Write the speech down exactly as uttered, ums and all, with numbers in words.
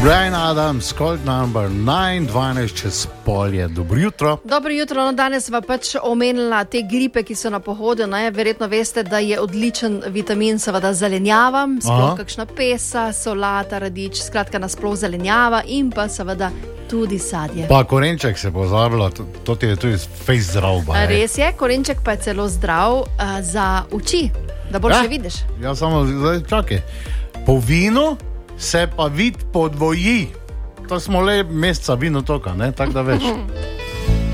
Bryan Adams, Cold Number nine, dvanajst čez pol je. Dobro jutro. Dobro jutro, no danes sva pač omenila te gripe, ki so na pohodu, ne? Verjetno veste, da je odličen vitamin seveda zelenjava, sploh kakšna pesa, solata, radič, skratka nasploh zelenjava in pa seveda tudi sadje. Pa korenček se pozabila, to, to ti je tudi fejs zdrav. Ba, Res je, korenček pa je celo zdrav uh, za oči, da boljše ja? vidiš. Ja, samo zdaj čakaj. Po vinu se pa vid podvoji. To smo le meseca vino toka, ne? Tak da veš.